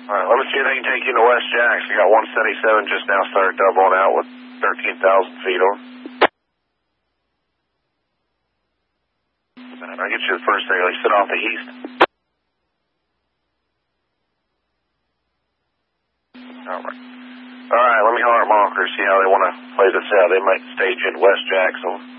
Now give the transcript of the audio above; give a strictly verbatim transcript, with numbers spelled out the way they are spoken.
All right, let me see if they can take you to West Jacks. You got one seventy-seven just now started doubling out with thirteen thousand feet on. I'll get you the first thing. Like, sit off the east. All right. All right, let me holler at Monker, see how they want to play this out. They might stage in West Jacks.